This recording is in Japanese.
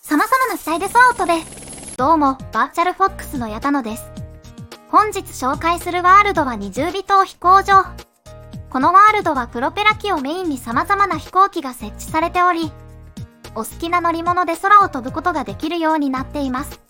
様々なスタイル空を飛べ。どうも、バーチャルフォックスの矢田野です。本日紹介するワールドは20尾島飛行場。このワールドはプロペラ機をメインに様々な飛行機が設置されており、お好きな乗り物で空を飛ぶことができるようになっています。